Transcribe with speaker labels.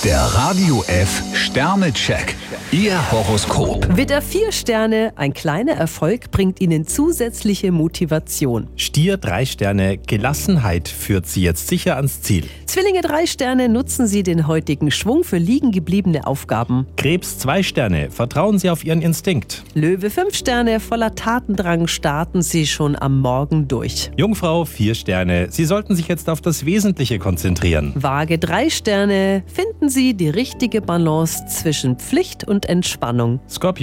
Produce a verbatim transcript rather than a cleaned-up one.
Speaker 1: Der Radio F Sternecheck. Ihr Horoskop.
Speaker 2: Widder, vier Sterne. Ein kleiner Erfolg bringt Ihnen zusätzliche Motivation.
Speaker 3: Stier, drei Sterne. Gelassenheit führt Sie jetzt sicher ans Ziel.
Speaker 2: Zwillinge, drei Sterne. Nutzen Sie den heutigen Schwung für liegen gebliebene Aufgaben.
Speaker 3: Krebs, zwei Sterne. Vertrauen Sie auf Ihren Instinkt.
Speaker 2: Löwe, fünf Sterne. Voller Tatendrang starten Sie schon am Morgen durch.
Speaker 3: Jungfrau, vier Sterne. Sie sollten sich jetzt auf das Wesentliche konzentrieren.
Speaker 2: Waage, drei Sterne. Finden Sie die richtige Balance zwischen Pflicht und Entspannung.
Speaker 3: Skorpion.